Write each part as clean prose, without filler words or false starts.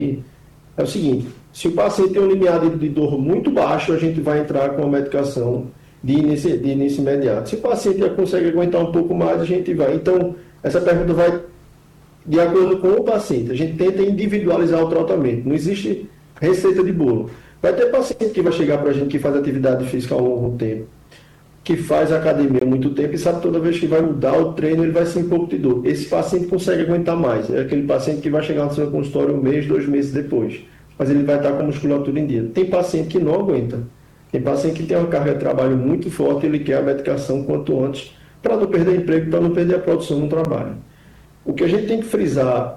é o seguinte: se o paciente tem um limiar de dor muito baixo, a gente vai entrar com a medicação de início imediato. Se o paciente já consegue aguentar um pouco mais, a gente vai. Então, essa pergunta vai de acordo com o paciente. A gente tenta individualizar o tratamento. Não existe receita de bolo. Vai ter paciente que vai chegar para a gente que faz atividade física ao longo do tempo, que faz academia há muito tempo e sabe que toda vez que vai mudar o treino, ele vai ser um pouco de dor. Esse paciente consegue aguentar mais. É aquele paciente que vai chegar no seu consultório 1 mês, 2 meses depois. Mas ele vai estar com a musculatura em dia. Tem paciente que não aguenta. Tem paciente que tem uma carga de trabalho muito forte e ele quer a medicação quanto antes para não perder emprego, para não perder a produção no trabalho. O que a gente tem que frisar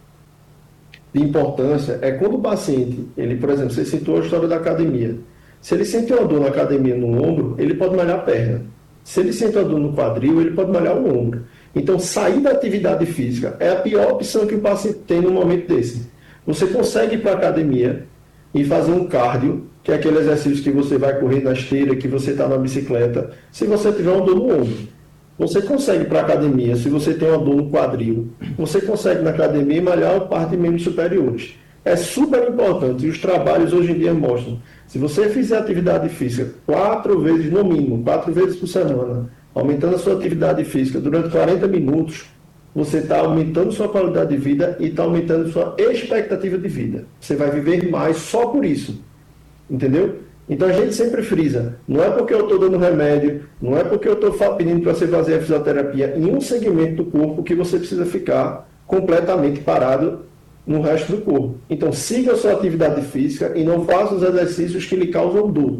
de importância é quando o paciente, ele, por exemplo, você citou a história da academia. Se ele sente uma dor na academia no ombro, ele pode malhar a perna. Se ele sente uma dor no quadril, ele pode malhar o ombro. Então, sair da atividade física é a pior opção que o paciente tem no momento desse. Você consegue ir para a academia e fazer um cardio, que é aquele exercício que você vai correr na esteira, que você está na bicicleta, se você tiver uma dor no ombro. Você consegue ir para a academia, se você tem uma dor no quadril, você consegue na academia malhar a parte de membros superiores. É super importante e os trabalhos hoje em dia mostram. Se você fizer atividade física 4 vezes, no mínimo, 4 vezes por semana, aumentando a sua atividade física durante 40 minutos, você está aumentando sua qualidade de vida e está aumentando sua expectativa de vida. Você vai viver mais só por isso. Entendeu? Então a gente sempre frisa, não é porque eu estou dando remédio, não é porque eu estou pedindo para você fazer a fisioterapia em um segmento do corpo que você precisa ficar completamente parado no resto do corpo. Então siga a sua atividade física e não faça os exercícios que lhe causam dor,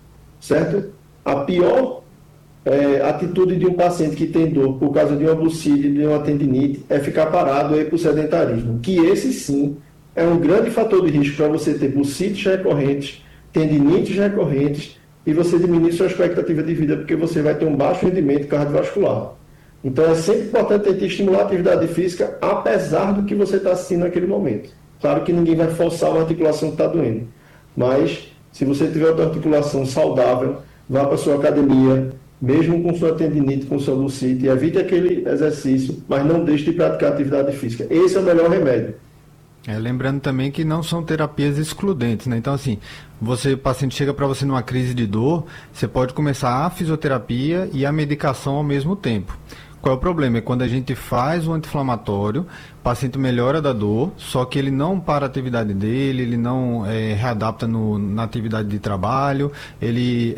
certo? A pior atitude de um paciente que tem dor por causa de uma bursite, de uma tendinite, é ficar parado aí por sedentarismo, que esse sim é um grande fator de risco para você ter bursites recorrentes, tendinites recorrentes e você diminuir sua expectativa de vida porque você vai ter um baixo rendimento cardiovascular. Então é sempre importante tentar estimular a atividade física apesar do que você está assistindo naquele momento. Claro que ninguém vai forçar uma articulação que está doendo, mas se você tiver outra articulação saudável, vá para a sua academia, mesmo com sua tendinite, com sua bursite, evite aquele exercício, mas não deixe de praticar atividade física. Esse é o melhor remédio. Lembrando também que não são terapias excludentes, né? Então, assim, o paciente chega para você numa crise de dor, você pode começar a fisioterapia e a medicação ao mesmo tempo. Qual é o problema? É quando a gente faz o anti-inflamatório, o paciente melhora da dor, só que ele não para a atividade dele, ele não readapta na atividade de trabalho, ele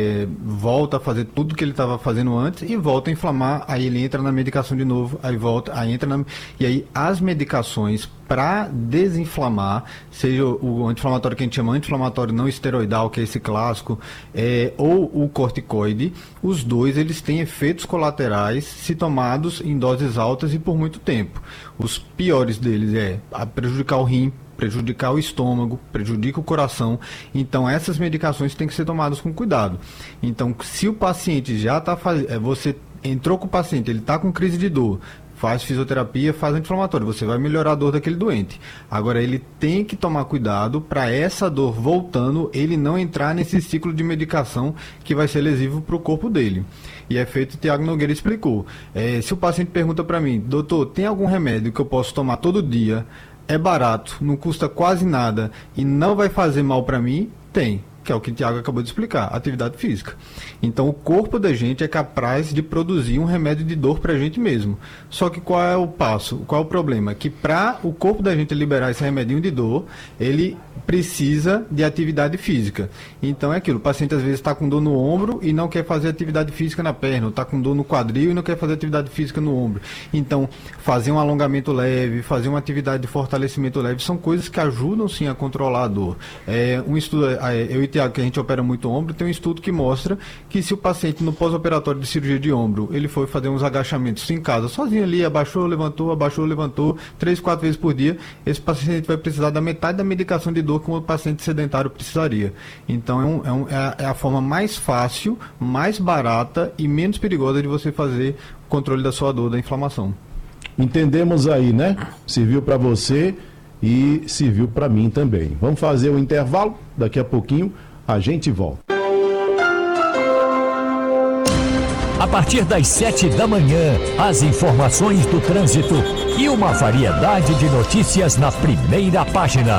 volta a fazer tudo que ele estava fazendo antes e volta a inflamar, aí ele entra na medicação de novo, aí volta, aí entra na... E aí as medicações para desinflamar, seja o anti-inflamatório que a gente chama anti-inflamatório não esteroidal, que é esse clássico, ou o corticoide, os dois eles têm efeitos colaterais se tomados em doses altas e por muito tempo. Os piores deles prejudicar o rim, prejudicar o estômago, prejudica o coração. Então essas medicações têm que ser tomadas com cuidado. Então se o paciente já está você entrou com o paciente, ele está com crise de dor, faz fisioterapia, faz anti-inflamatório, você vai melhorar a dor daquele doente. Agora, ele tem que tomar cuidado para essa dor voltando, ele não entrar nesse ciclo de medicação que vai ser lesivo para o corpo dele. E é feito o Tiago Nogueira explicou. Se o paciente pergunta para mim, doutor, tem algum remédio que eu posso tomar todo dia, é barato, não custa quase nada e não vai fazer mal para mim? Tem. Que é o que o Tiago acabou de explicar, atividade física. Então o corpo da gente é capaz de produzir um remédio de dor para a gente mesmo. Só que qual é o passo? Qual é o problema? Que para o corpo da gente liberar esse remedinho de dor, ele precisa de atividade física. Então é aquilo, o paciente às vezes está com dor no ombro e não quer fazer atividade física na perna, ou está com dor no quadril e não quer fazer atividade física no ombro. Então fazer um alongamento leve, fazer uma atividade de fortalecimento leve, são coisas que ajudam sim a controlar a dor. Um estudo, eu e Tiago, que a gente opera muito ombro, tem um estudo que mostra que se o paciente no pós-operatório de cirurgia de ombro, ele foi fazer uns agachamentos em casa, sozinho ali, abaixou, levantou, 3, 4 vezes por dia, esse paciente vai precisar da metade da medicação de dor que um paciente sedentário precisaria. Então é a forma mais fácil, mais barata e menos perigosa de você fazer o controle da sua dor, da inflamação. Entendemos aí, né? Serviu para você e serviu para mim também. Vamos fazer o intervalo, daqui a pouquinho a gente volta. A partir das 7 da manhã, as informações do trânsito e uma variedade de notícias na primeira página.